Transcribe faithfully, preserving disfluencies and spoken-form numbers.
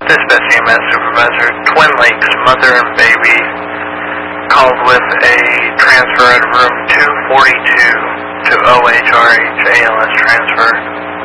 Dispatch E M S Supervisor, Twin Lakes, mother and baby, called with a transfer at room two forty-two to O H R H A L S transfer.